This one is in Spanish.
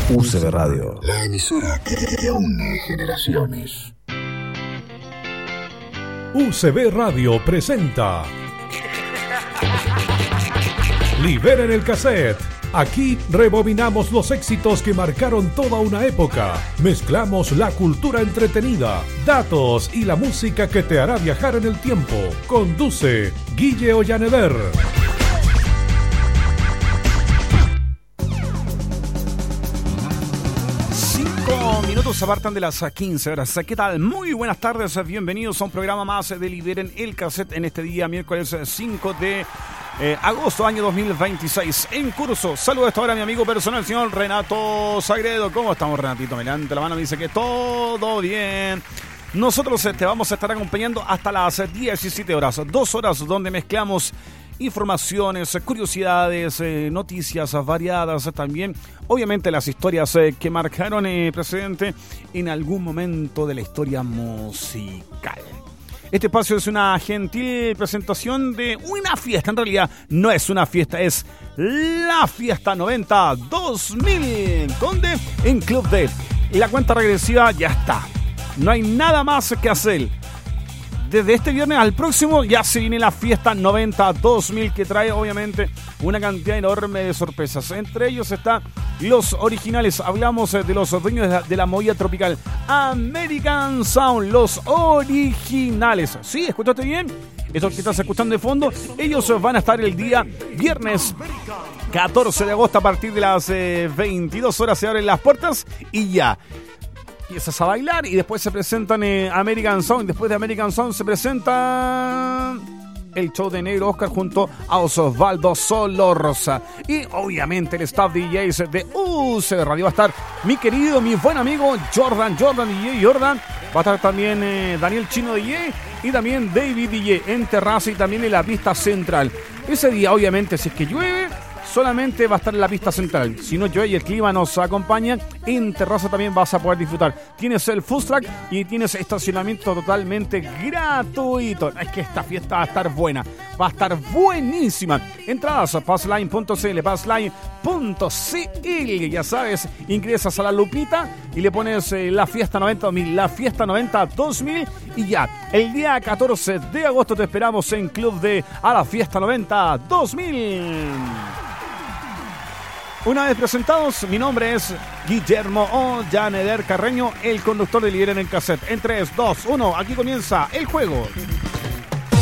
UCB Radio, la emisora que une generaciones. UCB Radio presenta Liberen el cassette. Aquí rebobinamos los éxitos que marcaron toda una época. Mezclamos la cultura entretenida, datos y la música que te hará viajar en el tiempo. Conduce Guille Ollaneder. 5 minutos apartan de las 15 horas. ¿Qué tal? Muy buenas tardes. Bienvenidos a un programa más de Liberen el cassette en este día, miércoles 5 de agosto, año 2026. En curso, saludo a esta hora a mi amigo personal, el señor Renato Sagredo. ¿Cómo estamos, Renatito? Me levanta la mano, me dice que todo bien. Nosotros te vamos a estar acompañando hasta las 17 horas. 2 horas donde mezclamos informaciones, curiosidades, noticias variadas, también obviamente las historias que marcaron presente en algún momento de la historia musical. Este espacio es una gentil presentación de una fiesta. En realidad no es una fiesta, es la Fiesta 90 2000, donde en Club D la cuenta regresiva ya está. No hay nada más que hacer. Desde este viernes al próximo ya se viene la Fiesta 90 2000, que trae obviamente una cantidad enorme de sorpresas. Entre ellos están los originales. Hablamos de los dueños de la movida tropical, American Sound, los originales. ¿Sí? ¿Escuchaste bien? Eso que estás escuchando de fondo, ellos van a estar el día viernes 14 de agosto a partir de las 22 horas. Se abren las puertas y ya empiezas a bailar, y después se presentan American Sound. Después de American Sound se presenta el show de Negro Oscar junto a Osvaldo Solorza. Y obviamente el staff DJs de UCB Radio. Va a estar mi querido, mi buen amigo Jordan DJ Jordan. Va a estar también Daniel Chino DJ y también David DJ en terraza y también en la pista central. Ese día, obviamente, si es que llueve, solamente va a estar en la pista central. Si no llueve y el clima nos acompaña, en terraza también vas a poder disfrutar. Tienes el food truck y tienes estacionamiento totalmente gratuito. Es que esta fiesta va a estar buena, va a estar buenísima. Entradas a passline.cl, passline.cl. Ya sabes, ingresas a la lupita y le pones la Fiesta 90 2000, la Fiesta 90 2000, y ya. El día 14 de agosto te esperamos en Club D a la Fiesta 90 2000. Una vez presentados, mi nombre es Guillermo Ollaneder Carreño, el conductor de Liberen el cassette. En 3, 2, 1, aquí comienza el juego.